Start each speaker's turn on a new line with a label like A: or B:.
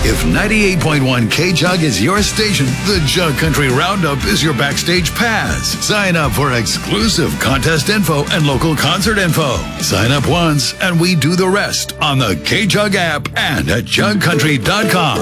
A: If 98.1 K-Jug is your station, the Jug Country Roundup is your backstage pass. Sign up for exclusive contest info and local concert info. Sign up once and we do the rest on the K-Jug app and at jugcountry.com.